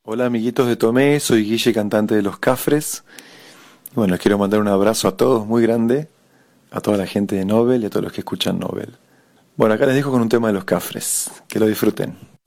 Hola amiguitos de Tomé, soy Guille, cantante de Los Cafres. Y bueno, les quiero mandar un abrazo a todos muy grande, a toda la gente de Nobel y a todos los que escuchan Nobel. Bueno, acá les dejo con un tema de Los Cafres, que lo disfruten.